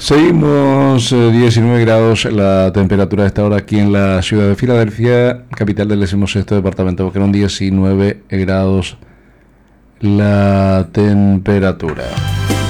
Seguimos 19 grados la temperatura de esta hora aquí en la ciudad de Filadelfia, capital del 16º departamento, Boquerón. 19 grados la temperatura.